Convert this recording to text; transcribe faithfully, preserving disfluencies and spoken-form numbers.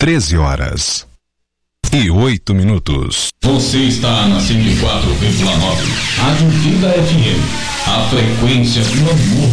treze horas e oito minutos. Você está na cento e quatro vírgula nove, Rádio Vida F M, a frequência do amor